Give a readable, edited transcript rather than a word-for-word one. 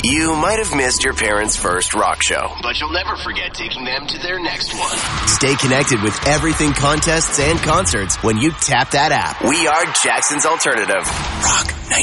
You might have missed your parents' first rock show, but you'll never forget taking them to their next one. Stay connected with everything contests and concerts when you tap that app. We are Jackson's Alternative. Rock 90.